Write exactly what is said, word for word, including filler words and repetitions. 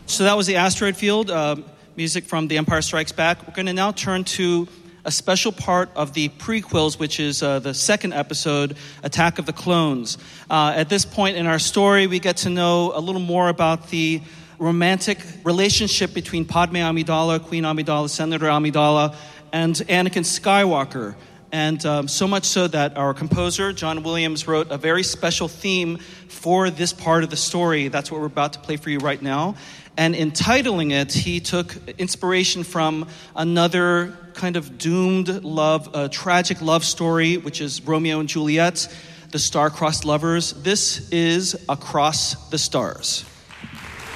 So that was the Asteroid Field, uh, music from The Empire Strikes Back. We're going to now turn to a special part of the prequels, which is uh, the second episode, Attack of the Clones. Uh, at this point in our story, we get to know a little more about the romantic relationship between Padme Amidala, Queen Amidala, Senator Amidala, and Anakin Skywalker. And um, so much so that our composer, John Williams, wrote a very special theme for this part of the story. That's what we're about to play for you right now. And in titling it, he took inspiration from another kind of doomed love, uh, tragic love story, which is Romeo and Juliet, the star-crossed lovers. This is Across the Stars.